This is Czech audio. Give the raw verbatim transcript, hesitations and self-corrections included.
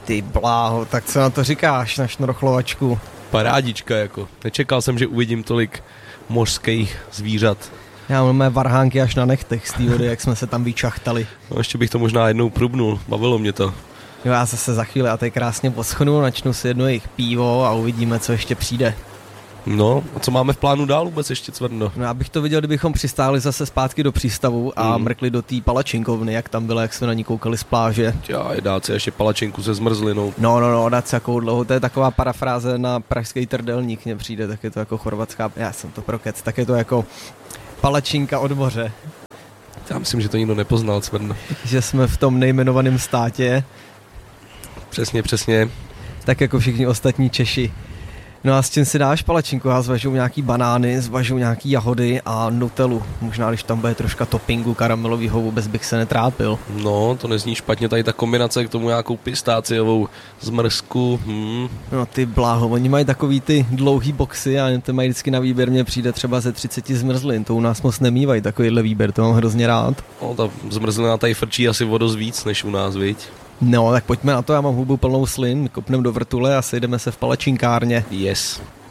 Ty bláho, tak co na to říkáš, na šnorchlovačku? Parádička jako. Nečekal jsem, že uvidím tolik mořských zvířat. Já mám mé varhánky až na nechtech z té vody, jak jsme se tam vyčachtali. No ještě bych to možná jednou prubnul, bavilo mě to. Jo, já zase za chvíli a tady krásně poschnu, načnu si jedno jejich pivo a uvidíme, co ještě přijde. No, a co máme v plánu dál vůbec ještě, Cvrno? No já bych to viděl, kdybychom přistáli zase zpátky do přístavu a hmm. mrkli do té palačinkovny, jak tam bylo, jak jsme na ní koukali z pláže. Já, dát si ještě palačinku se zmrzlinou. No, no, no, dát si jakou dlouho, to je taková parafráze na pražský trdelník, mně přijde, tak je to jako chorvatská, já jsem to prokec, tak je to jako palačinka od moře. Já myslím, že to nikdo nepoznal, Cvrno. Že jsme v tom nejmenovaném státě. Přesně, přesně. Tak jako všichni ostatní Češi. No a s čím si dáš palačinku? Já zvažuju nějaký banány, zvažuju nějaký jahody a nutelu. Možná, když tam bude troška toppingu karamelovýho, vůbec bych se netrápil. No, to nezní špatně, tady ta kombinace k tomu nějakou pistáciovou zmrzku. Hmm. No ty bláho, oni mají takový ty dlouhý boxy a to mají vždycky na výběr, mně přijde třeba ze třicet zmrzlin, to u nás moc nemývají takovýhle výběr, to mám hrozně rád. No, ta zmrzlina tady frčí asi o dost víc než u nás, viď? No, tak pojďme na to, já mám hubu plnou slin, kopnem do vrtule a sejdeme se v palačinkárně. Yes.